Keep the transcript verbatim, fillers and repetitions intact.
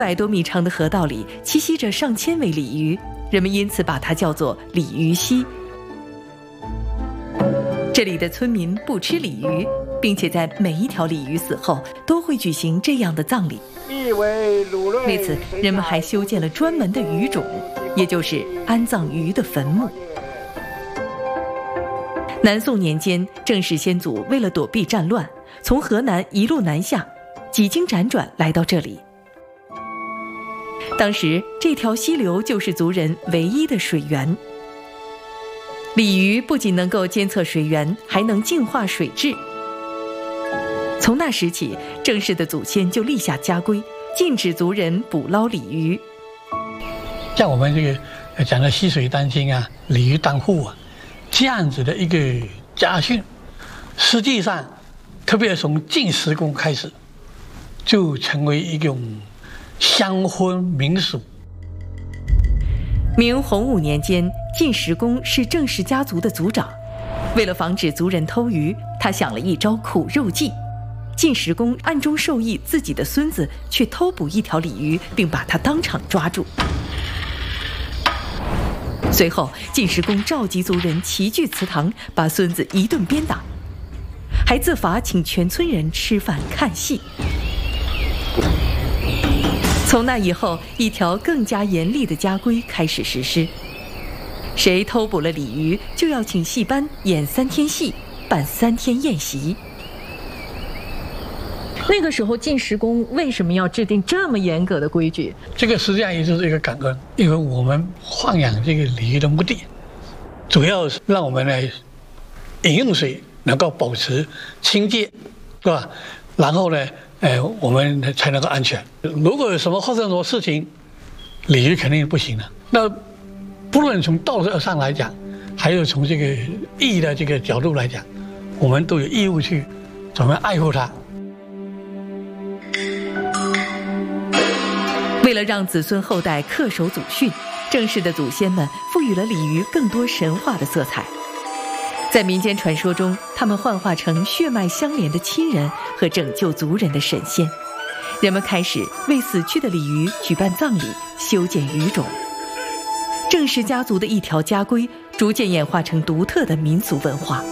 百多米长的河道里栖息着上千尾鲤鱼，人们因此把它叫做鲤鱼溪。这里的村民不吃鲤鱼，并且在每一条鲤鱼死后都会举行这样的葬礼。为此，人们还修建了专门的鱼冢，也就是安葬鱼的坟墓。南宋年间，郑氏先祖为了躲避战乱，从河南一路南下，几经辗转来到这里。当时这条溪流就是族人唯一的水源。鲤鱼不仅能够监测水源，还能净化水质。从那时起，郑氏的祖先就立下家规，禁止族人捕捞鲤鱼。 像我们这个讲的溪水丹青啊，鲤鱼当户啊，这样子的一个家训，实际上，特别从晋石公开始，就成为一种乡婚民俗。 明洪武年间，晋石公是郑氏家族的族长，为了防止族人偷鱼，他想了一招苦肉计。晋石公暗中授意自己的孙子去偷捕一条鲤鱼，并把他当场抓住。随后，晋石公召集族人齐聚祠堂，把孙子一顿鞭打，还自罚请全村人吃饭看戏。从那以后，一条更加严厉的家规开始实施：谁偷捕了鲤鱼，就要请戏班演三天戏，办三天宴席。那个时候，晋石公为什么要制定这么严格的规矩？ 这个实际上也就是一个感恩，因为我们豢养这个鲤鱼的目的，主要是让我们的饮用水能够保持清洁，是吧？然后呢，呃，我们才能够安全。如果有什么发生什么事情，鲤鱼肯定不行了。那不论从道德上来讲，还有从这个意义的这个角度来讲，我们都有义务去怎么爱护它。 为了让子孙后代恪守祖训，郑氏的祖先们赋予了鲤鱼更多神话的色彩。在民间传说中，他们幻化成血脉相连的亲人和拯救族人的神仙。人们开始为死去的鲤鱼举办葬礼，修建鱼冢。郑氏家族的一条家规逐渐演化成独特的民俗文化。